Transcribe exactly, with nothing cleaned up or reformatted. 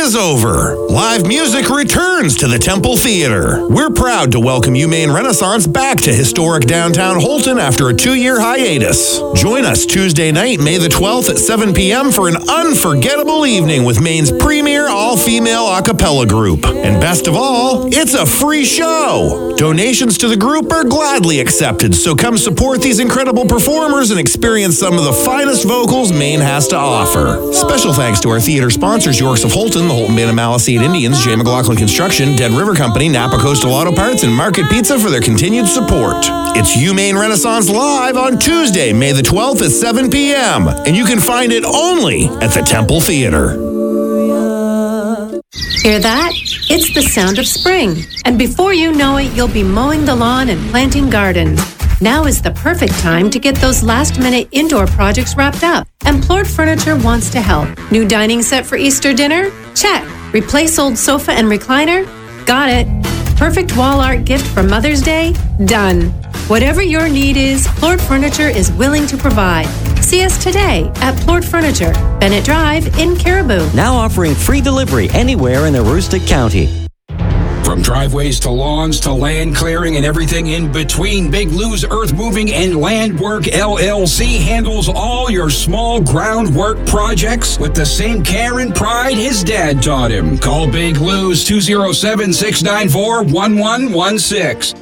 is over. Live music returns to the Temple Theater. We're proud to welcome UMaine Renaissance back to historic downtown Houlton after a two-year hiatus. Join us Tuesday night, May the twelfth at seven p.m. for an unforgettable evening with Maine's premier all-female a cappella group. And best of all, it's a free show. Donations to the group are gladly accepted, so come support these incredible performers and experience some of the finest vocals Maine has to offer. Special thanks to our theater sponsors, Yorks of Houlton, the Houlton Band of Maliseet Indians, J. McLaughlin Construction, Dead River Company, Napa Coastal Auto Parts, and Market Pizza for their continued support. It's UMaine Renaissance Live on Tuesday, May the twelfth at seven p.m. And you can find it only at the Temple Theater. Hear that? It's the sound of spring. And before you know it, you'll be mowing the lawn and planting gardens. Now is the perfect time to get those last-minute indoor projects wrapped up. And Plord Furniture wants to help. New dining set for Easter dinner? Check. Replace old sofa and recliner? Got it. Perfect wall art gift for Mother's Day? Done. Whatever your need is, Plord Furniture is willing to provide. See us today at Plord Furniture, Bennett Drive in Caribou. Now offering free delivery anywhere in Aroostook County. From driveways to lawns to land clearing and everything in between, Big Lou's Earth Moving and Land Work L L C handles all your small groundwork projects with the same care and pride his dad taught him. Call Big Lou's two oh seven, six nine four, one one one six.